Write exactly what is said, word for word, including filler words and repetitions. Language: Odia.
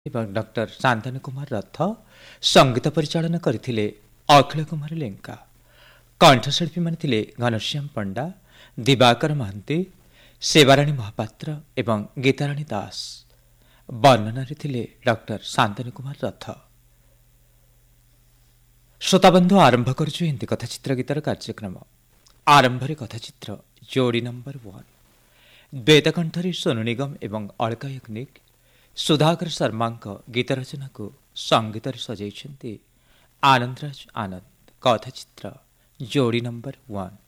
ଏବଂ ଡକ୍ଟର ଶାନ୍ତନୁ କୁମାର ରଥ ସଙ୍ଗୀତ ପରିଚାଳନା କରିଥିଲେ ଅଖିଳ କୁମାର ଲେଙ୍କା। କଣ୍ଠଶିଳ୍ପୀମାନେ ଥିଲେ ଘନଶ୍ୟାମ ପଣ୍ଡା, ଦିବାକର ମହାନ୍ତି, ସେବାରାଣୀ ମହାପାତ୍ର ଏବଂ ଗୀତାରାଣୀ ଦାସ। ବର୍ଣ୍ଣନାରେ ଥିଲେ ଡକ୍ଟର ଶାନ୍ତନୁ କୁମାର ରଥ। ଶ୍ରୋତାବନ୍ଧୁ, ଆରମ୍ଭ କରୁଛୁ ହିନ୍ଦୀ କଥାଚିତ୍ର ଗୀତର କାର୍ଯ୍ୟକ୍ରମ। ଆରମ୍ଭରେ କଥାଚିତ୍ର ଯୋଡ଼ି ନମ୍ବର ୱାନ୍। ବେଦକଣ୍ଠରେ ସୋନୁ ନିଗମ ଏବଂ ଅଳକା ୟାଗ୍ନିକ ସୁଧାକର ଶର୍ମାଙ୍କ ଗୀତ ରଚନାକୁ ସଙ୍ଗୀତରେ ସଜାଇଛନ୍ତି ଆନନ୍ଦରାଜ ଆନନ୍ଦ। କଥାଚିତ୍ର ଯୋଡ଼ି ନମ୍ବର ୱାନ୍।